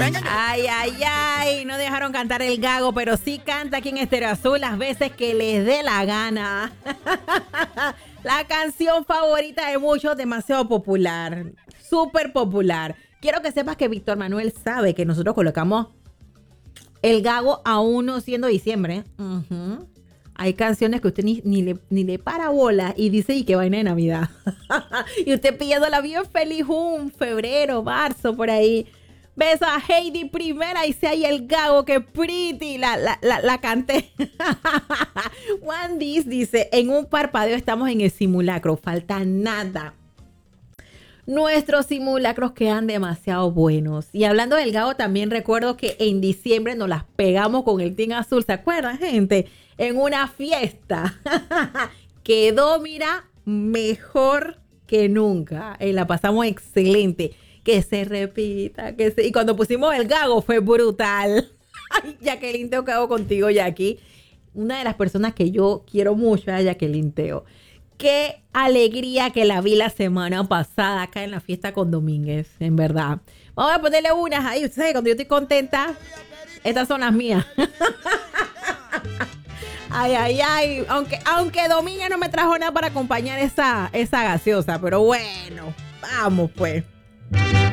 Ay, ay, ay, no dejaron cantar el Gago, pero sí canta aquí en Estéreo Azul las veces que les dé la gana. La canción favorita de muchos, demasiado popular, súper popular. Quiero que sepas que Víctor Manuel sabe que nosotros colocamos el Gago aún no siendo diciembre. Hay canciones que usted ni le para bola y dice, y qué vaina de Navidad. Y usted pidiéndola bien feliz, febrero, marzo, por ahí. Beso a Heidi primera y si hay el Gago, que pretty, la canté. Wandis dice, en un parpadeo estamos en el simulacro, falta nada. Nuestros simulacros quedan demasiado buenos. Y hablando del Gago, también recuerdo que en diciembre nos las pegamos con el Team Azul, ¿se acuerdan, gente? En una fiesta. Quedó, mira, mejor que nunca. La pasamos excelente. Que se repita, y cuando pusimos el Gago fue brutal. Ay, Jacqueline Teo, ¿qué hago contigo, Jackie? Una de las personas que yo quiero mucho es Jacqueline Teo. Qué alegría que la vi la semana pasada acá en la fiesta con Domínguez, en verdad. Vamos a ponerle unas ahí. Usted sabe, cuando yo estoy contenta, estas son las mías. Ay, ay, ay. Aunque Domínguez no me trajo nada para acompañar esa gaseosa, pero bueno, vamos pues.